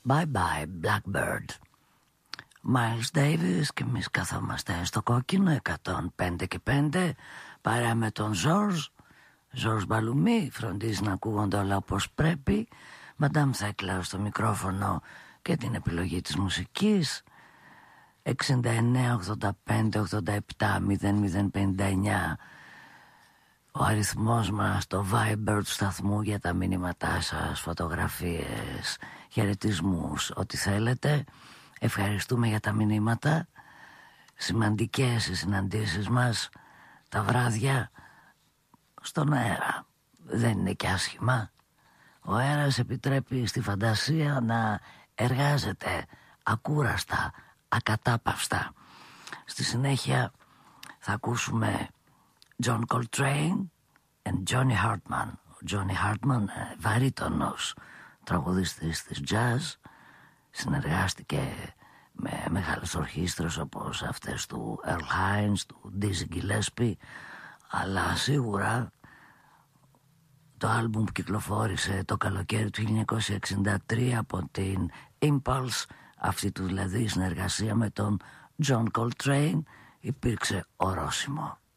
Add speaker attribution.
Speaker 1: Bye bye Blackbird. Miles Davis και εμείς καθόμαστε στο κόκκινο 105 και 5 παρά με τον Ζορζ Μπαλουμί. Φροντίζει να ακούγονται όλα όπως πρέπει. Μαντάμ Θέκλα στο μικρόφωνο και την επιλογή της μουσικής. 69 85 87 0059 ο αριθμός μας, το Viber του σταθμού για τα μηνύματά σας, φωτογραφίες, χαιρετισμούς, ό,τι θέλετε. Ευχαριστούμε για τα μηνύματα. Σημαντικές οι συναντήσεις μας τα βράδια στον αέρα. Δεν είναι και άσχημα. Ο αέρας επιτρέπει στη φαντασία να εργάζεται ακούραστα, ακατάπαυστα. Στη συνέχεια θα ακούσουμε John Coltrane and Johnny Hartman. Ο Johnny Hartman, βαρύτονος τραγουδιστής της jazz, συνεργάστηκε με μεγάλες ορχήστρες όπως αυτές του Earl Hines, του Dizzy Gillespie, αλλά σίγουρα το άλμπουμ που κυκλοφόρησε το καλοκαίρι του 1963 από την Impulse, αυτή του δηλαδή συνεργασία με τον John Coltrane, υπήρξε ορόσημο.